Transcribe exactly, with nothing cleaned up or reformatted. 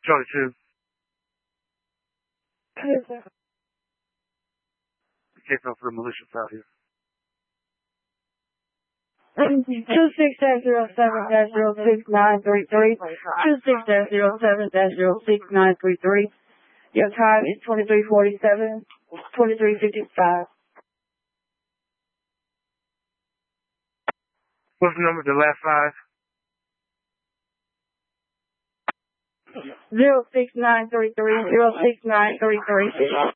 Charlie two. Yes, sir. Take off for the malicious out here. Two six dash zero seven dash zero six nine three three. Two six dash zero seven dash zero six nine three three. Your time is twenty-three forty-seven, twenty-three fifty-five. What's the number? The last five? Zero six nine three three. Zero six nine three three.